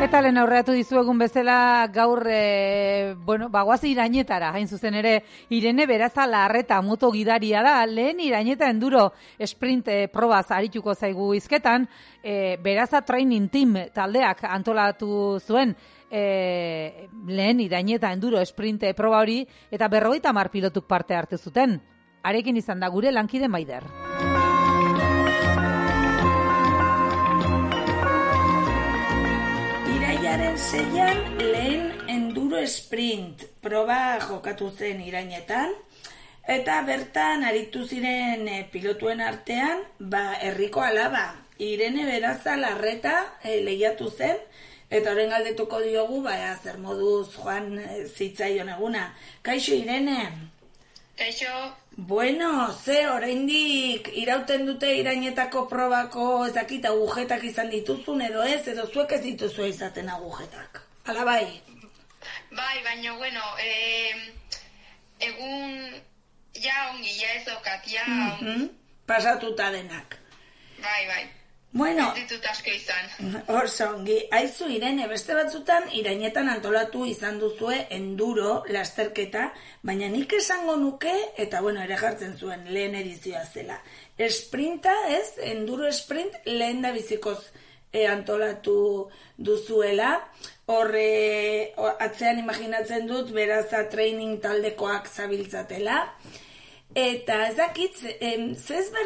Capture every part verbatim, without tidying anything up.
eta lehen aurreatu dizuegun bezala gaur, e, bueno, bagoaz irainetara, hain zuzen ere, Irene Beraza Larreta moto gidaria da, lehen iraineta enduro sprint e, probaz arituko zaigu izketan, e, Beraza Training Team taldeak antolatu zuen, e, lehen iraineta enduro sprint e, proba hori, eta berrogeita hamar pilotuk parte hartu zuten. Arekin izan da gure lankide Maider. Irailaren seian lehen enduro sprint proba jokatu zen irainetan, eta bertan aritu ziren e, pilotuen artean, ba, herriko alaba, Irene Beraza Larreta e, lehiatu zen, eta orain galdetuko diogu, ba, zer moduz joan e, zitzaion eguna. Kaixo, Irene? Kaixo. Bueno, ze, oraindik irauten dute irainetako probako ez dakit agujetak izan dituzun edo ez, edo zuek ez dituzue izaten agujetak. Hala bai? Bai, baina, bueno, eh, egun ja ongi, ja ez okat, ja ongi. Mm-hmm. Pasatuta denak. Bai, bai. Bueno, ez ditut asko izan. Orso ongi, aizu Irene, beste batzutan irainetan antolatu izan duzue enduro lasterketa, baina nik esango nuke, eta bueno, ere jartzen zuen lehen edizioa zela. Sprinta, ez? Enduro sprint lehen da bizikoz e, antolatu duzuela. Horre, atzean imaginatzen dut, Beraza Training taldekoak zabiltzatela. Eta ez dakit,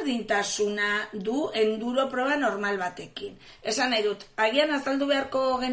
zezberdintasuna du enduro proba normal batekin. Esan nahi dut, agian azaldu beharko gen